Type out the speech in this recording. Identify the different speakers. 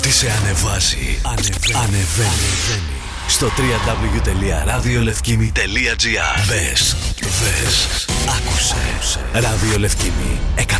Speaker 1: Ό,τι σε ανεβάζει, ανεβαίνει. Στο www.radiolefkimi.gr. Δες, άκουσε. Ράδιο Λευκήμη.